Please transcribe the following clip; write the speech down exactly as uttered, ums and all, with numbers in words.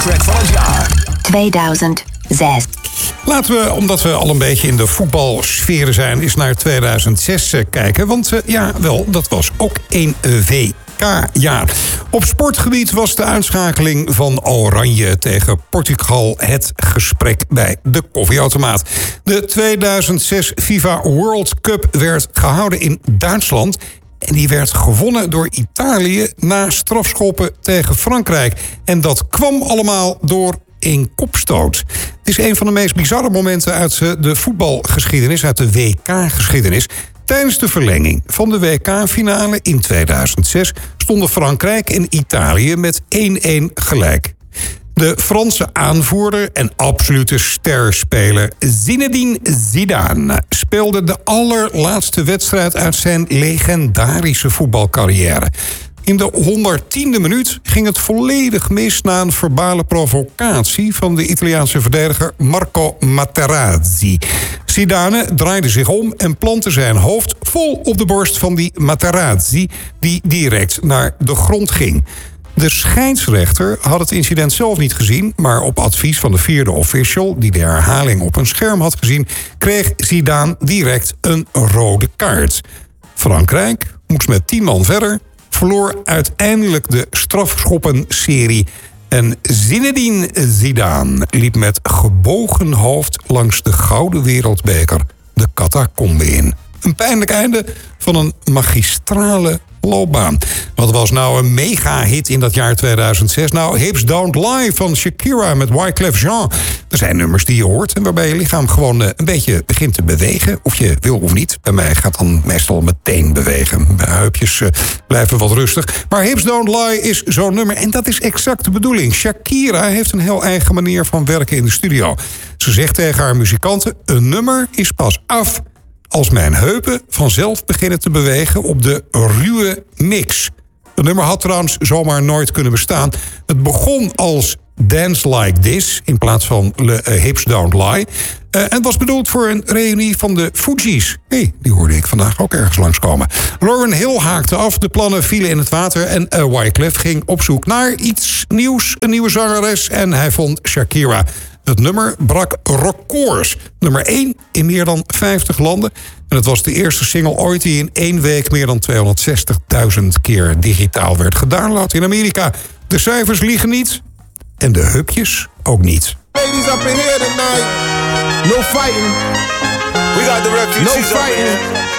Track van het jaar. tweeduizend zes. Laten we, omdat we al een beetje in de voetbalsferen zijn, eens naar tweeduizend zes kijken. Want uh, ja, wel, dat was ook een W K-jaar. Op sportgebied was de uitschakeling van Oranje tegen Portugal het gesprek bij de koffieautomaat. De tweeduizend zes FIFA World Cup werd gehouden in Duitsland. En die werd gewonnen door Italië na strafschoppen tegen Frankrijk. En dat kwam allemaal door een kopstoot. Het is een van de meest bizarre momenten uit de voetbalgeschiedenis, uit de W K-geschiedenis. Tijdens de verlenging van de W K-finale in tweeduizend zes stonden Frankrijk en Italië met één-één gelijk. De Franse aanvoerder en absolute sterspeler Zinedine Zidane speelde de allerlaatste wedstrijd uit zijn legendarische voetbalcarrière. In de honderdtiende minuut ging het volledig mis na een verbale provocatie van de Italiaanse verdediger Marco Materazzi. Zidane draaide zich om en plantte zijn hoofd vol op de borst van die Materazzi, die direct naar de grond ging. De scheidsrechter had het incident zelf niet gezien, maar op advies van de vierde official, die de herhaling op een scherm had gezien, kreeg Zidane direct een rode kaart. Frankrijk moest met tien man verder, verloor uiteindelijk de strafschoppenserie. En Zinedine Zidane liep met gebogen hoofd langs de gouden wereldbeker de catacombe in. Een pijnlijk einde van een magistrale loopbaan. Wat was nou een mega-hit in dat jaar tweeduizend zes? Nou, Hips Don't Lie van Shakira met Wyclef Jean. Er zijn nummers die je hoort en waarbij je lichaam gewoon een beetje begint te bewegen. Of je wil of niet. Bij mij gaat dan meestal meteen bewegen. Mijn heupjes uh, blijven wat rustig. Maar Hips Don't Lie is zo'n nummer en dat is exact de bedoeling. Shakira heeft een heel eigen manier van werken in de studio. Ze zegt tegen haar muzikanten: een nummer is pas af als mijn heupen vanzelf beginnen te bewegen op de ruwe mix. Het nummer had trouwens zomaar nooit kunnen bestaan. Het begon als Dance Like This in plaats van Le, uh, Hips Don't Lie. Uh, en was bedoeld voor een reunie van de Fugees. Hé, hey, die hoorde ik vandaag ook ergens langskomen. Lauryn Hill haakte af, de plannen vielen in het water en uh, Wyclef ging op zoek naar iets nieuws, een nieuwe zangeres, en hij vond Shakira. Het nummer brak records. Nummer één in meer dan vijftig landen. En het was de eerste single ooit die in één week meer dan tweehonderdzestigduizend keer digitaal werd gedownload in Amerika. De cijfers liegen niet. En de hupjes ook niet. Ladies up in here tonight. No fighting. We got the refugees. No fighting.